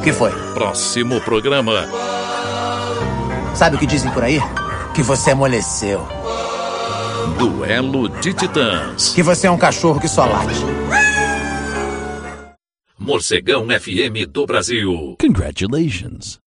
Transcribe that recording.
que foi? Próximo programa. Sabe o que dizem por aí? Que você amoleceu. Duelo de Titãs. Que você é um cachorro que só late. Morcegão FM do Brasil. Congratulations.